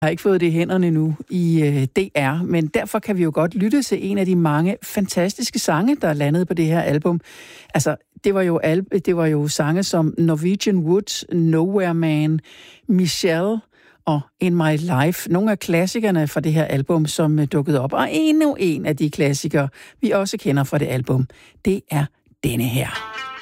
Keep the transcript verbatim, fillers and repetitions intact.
Jeg har ikke fået det i hænderne nu i øh, D R, men derfor kan vi jo godt lytte til en af de mange fantastiske sange, der er landet på det her album. Altså, det var jo, al- det var jo sange som Norwegian Wood, Nowhere Man, Michelle og In My Life. Nogle af klassikerne fra det her album, som øh, dukkede op. Og endnu en af de klassikere, vi også kender fra det album, det er denne her.